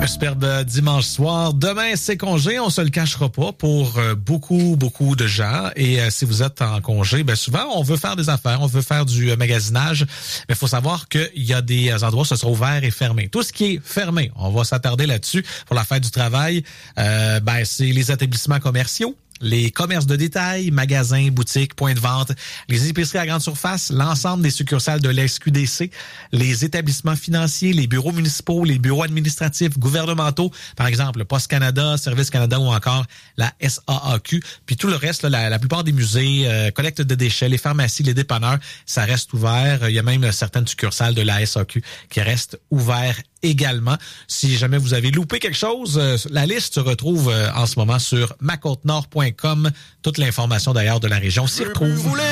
superbe dimanche soir. Demain, c'est congé, on se le cachera pas pour beaucoup de gens. Et si vous êtes en congé, ben souvent, on veut faire des affaires, on veut faire du magasinage. Mais il faut savoir qu'il y a des endroits où ce sera ouvert et fermé. Tout ce qui est fermé, on va s'attarder là-dessus pour la fête du travail. C'est les établissements commerciaux, les commerces de détail, magasins, boutiques, points de vente, les épiceries à grande surface, l'ensemble des succursales de l'SQDC, les établissements financiers, les bureaux municipaux, les bureaux administratifs, gouvernementaux, par exemple, Poste Canada, Service Canada ou encore la SAAQ. Puis tout le reste, là, la plupart des musées, collecte de déchets, les pharmacies, les dépanneurs, ça reste ouvert. Il y a même certaines succursales de la SAQ qui restent ouvertes également. Si jamais vous avez loupé quelque chose, la liste se retrouve en ce moment sur macotenord.com. Toute l'information d'ailleurs de la région s'y retrouve.